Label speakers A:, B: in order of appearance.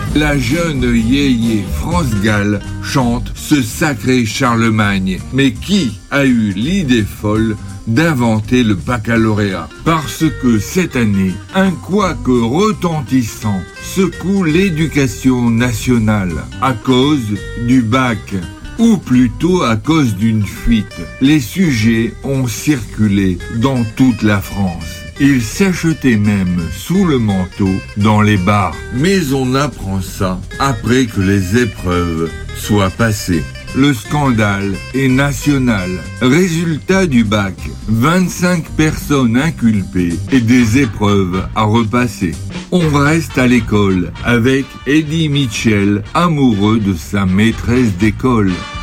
A: La jeune yéyé France Gall chante ce sacré Charlemagne. Mais qui a eu l'idée folle d'inventer le baccalauréat? Parce que cette année, un couac retentissant secoue l'éducation nationale à cause du bac. Ou plutôt à cause d'une fuite. Les sujets ont circulé dans toute la France. Ils s'achetaient même sous le manteau dans les bars. Mais on apprend ça après que les épreuves soient passées. Le scandale est national. Résultat du bac, 25 personnes inculpées et des épreuves à repasser. On reste à l'école avec Eddie Mitchell, amoureux de sa maîtresse d'école.